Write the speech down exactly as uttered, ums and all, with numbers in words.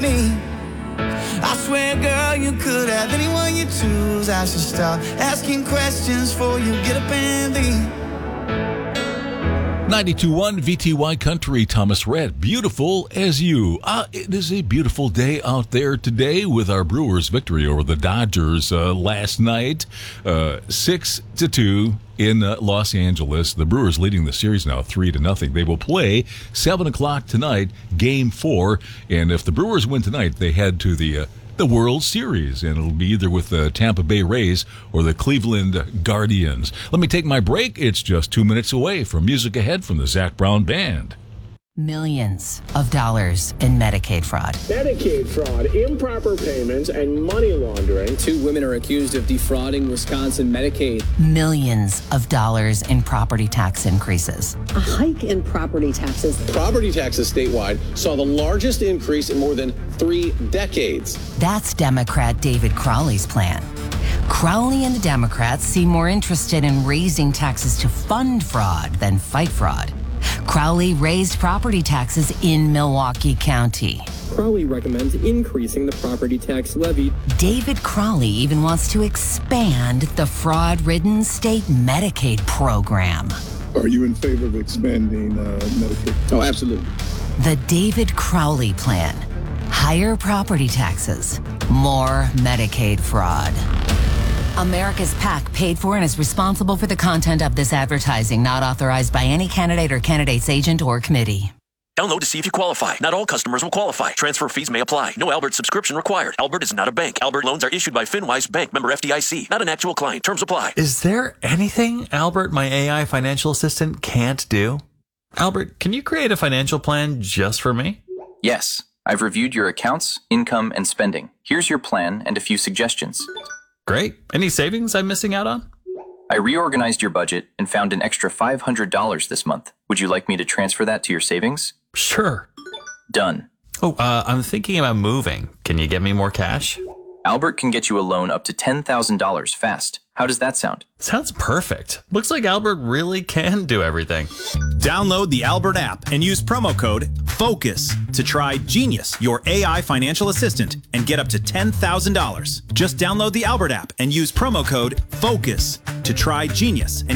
me. I swear, girl, you could have anyone you choose. I should stop asking questions before you get up and leave. ninety-two point one V T Y Country, Thomas Rhett, beautiful as you. Uh, it is a beautiful day out there today with our Brewers' victory over the Dodgers uh, last night, uh, six to two in uh, Los Angeles. The Brewers leading the series now three to nothing. They will play seven o'clock tonight, game four, and if the Brewers win tonight, they head to the uh, the World Series, and it'll be either with the Tampa Bay Rays or the Cleveland Guardians. Let me take my break. It's just two minutes away from Music Ahead from the Zac Brown Band. Millions of dollars in Medicaid fraud. Medicaid fraud, improper payments, and money laundering. Two women are accused of defrauding Wisconsin Medicaid. Millions of dollars in property tax increases. A hike in property taxes. Property taxes statewide saw the largest increase in more than three decades. That's Democrat David Crowley's plan. Crowley and the Democrats seem more interested in raising taxes to fund fraud than fight fraud. Crowley raised property taxes in Milwaukee County. Crowley recommends increasing the property tax levy. David Crowley even wants to expand the fraud-ridden state Medicaid program. Are you in favor of expanding uh, Medicaid? Oh, absolutely. The David Crowley plan. Higher property taxes, more Medicaid fraud. America's PAC paid for and is responsible for the content of this advertising, not authorized by any candidate or candidate's agent or committee. Download to see if you qualify. Not all customers will qualify. Transfer fees may apply. No Albert subscription required. Albert is not a bank. Albert loans are issued by FinWise Bank, member F D I C. Not an actual client. Terms apply. Is there anything Albert, my A I financial assistant, can't do? Albert, can you create a financial plan just for me? Yes. I've reviewed your accounts, income, and spending. Here's your plan and a few suggestions. Great. Any savings I'm missing out on? I reorganized your budget and found an extra five hundred dollars this month. Would you like me to transfer that to your savings? Sure. Done. Oh, uh, I'm thinking about moving. Can you get me more cash? Albert can get you a loan up to ten thousand dollars fast. How does that sound? Sounds perfect. Looks like Albert really can do everything. Download the Albert app and use promo code FOCUS to try Genius, your A I financial assistant, and get up to ten thousand dollars. Just download the Albert app and use promo code FOCUS to try Genius and